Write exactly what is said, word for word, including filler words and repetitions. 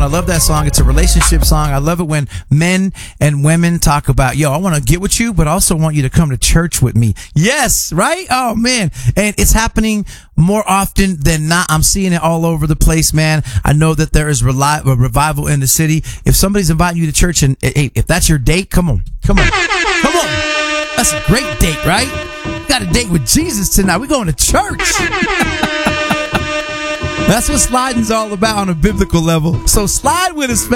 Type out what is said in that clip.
I love that song. It's a relationship song. I love it when men and women talk about, yo, I want to get with you, but I also want you to come to church with me. Yes, right? Oh, man. And it's happening more often than not. I'm seeing it all over the place, man. I know that there is reli- a revival in the city. If somebody's inviting you to church and, hey, if that's your date, come on. Come on. Come on. That's a great date, right? You got a date with Jesus tonight. We're going to church. That's what sliding's all about on a biblical level. So slide with us,